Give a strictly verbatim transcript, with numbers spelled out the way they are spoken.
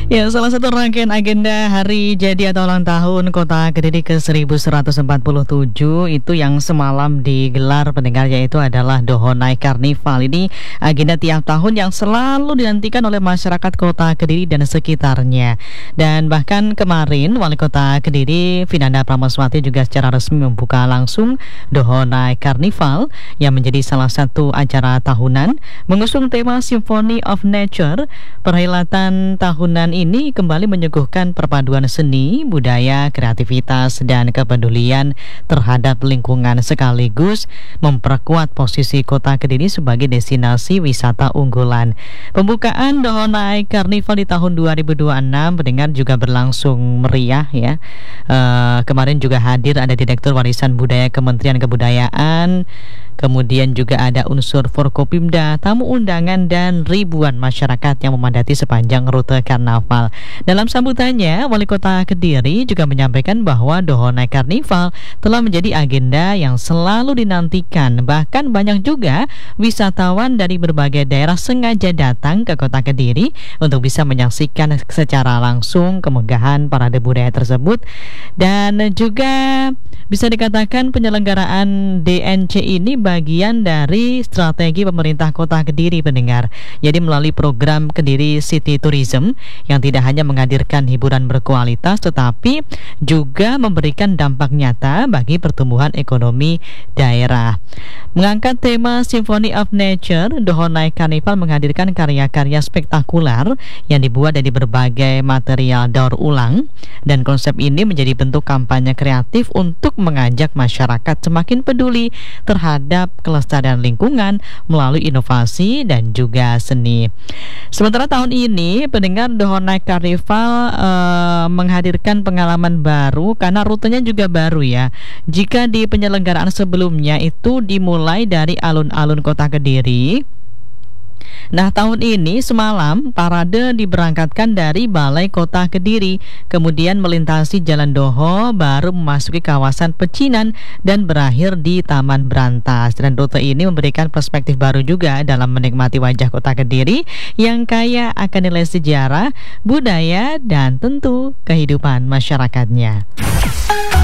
Ya, salah satu rangkaian agenda hari jadi atau ulang tahun Kota Kediri ke seribu seratus empat puluh tujuh itu yang semalam digelar pendengar, yaitu adalah Dohonai Karnival. Ini agenda tiap tahun yang selalu dinantikan oleh masyarakat Kota Kediri dan sekitarnya. Dan bahkan kemarin Wali Kota Kediri Vinanda Pramaswati juga secara resmi membuka langsung Dohonai Karnival yang menjadi salah satu acara tahunan mengusung tema Symphony of Nature. Perhelatan tahunan ini kembali menyuguhkan perpaduan seni, budaya, kreativitas, dan kepedulian terhadap lingkungan sekaligus memperkuat posisi Kota Kediri sebagai destinasi wisata unggulan. Pembukaan Dohonai Karnival di tahun dua ribu dua puluh enam pendengar juga berlangsung meriah ya. Uh, kemarin juga hadir ada Direktur Warisan Budaya Kementerian Kebudayaan, kemudian juga ada unsur Forkopimda, tamu undangan, dan ribuan masyarakat yang memadati sepanjang rute karnaval. Dalam sambutannya, Wali Kota Kediri juga menyampaikan bahwa Dohonai Karnival telah menjadi agenda yang selalu dinantikan. Bahkan banyak juga wisatawan dari berbagai daerah sengaja datang ke Kota Kediri untuk bisa menyaksikan secara langsung kemegahan parade budaya tersebut. Dan juga bisa dikatakan penyelenggaraan D N C ini bagian dari strategi pemerintah Kota Kediri pendengar. Jadi melalui program Kediri City Tourism yang tidak hanya menghadirkan hiburan berkualitas tetapi juga memberikan dampak nyata bagi pertumbuhan ekonomi daerah. Mengangkat tema Symphony of Nature, Dohonai Karnival menghadirkan karya-karya spektakuler yang dibuat dari berbagai material daur ulang, dan konsep ini menjadi bentuk kampanye kreatif untuk mengajak masyarakat semakin peduli terhadap kelestarian lingkungan melalui inovasi dan juga seni. Sementara tahun ini pendengar Dohonai Karnival uh, menghadirkan pengalaman baru karena rutenya juga baru ya. Jika di penyelenggaraan sebelumnya itu dimulai dari alun-alun Kota Kediri, nah tahun ini semalam parade diberangkatkan dari Balai Kota Kediri, kemudian melintasi Jalan Doho, baru memasuki kawasan Pecinan dan berakhir di Taman Brantas. Dan rute ini memberikan perspektif baru juga dalam menikmati wajah Kota Kediri yang kaya akan nilai sejarah, budaya, dan tentu kehidupan masyarakatnya.